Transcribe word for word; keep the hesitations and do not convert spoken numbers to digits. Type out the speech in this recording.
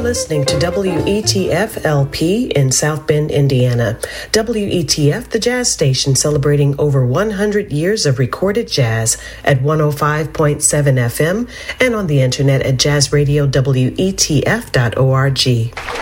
You're listening to W E T F L P in South Bend, Indiana. W E T F, the jazz station celebrating over one hundred years of recorded jazz at one oh five point seven F M and on the internet at jazz radio W E T F dot org.